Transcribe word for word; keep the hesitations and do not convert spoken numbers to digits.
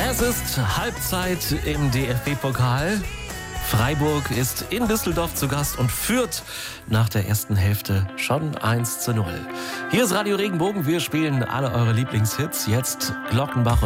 Es ist Halbzeit im D F B-Pokal. Freiburg ist in Düsseldorf zu Gast und führt nach der ersten Hälfte schon eins zu null. Hier ist Radio Regenbogen. Wir spielen alle eure Lieblingshits. Jetzt Glockenbach und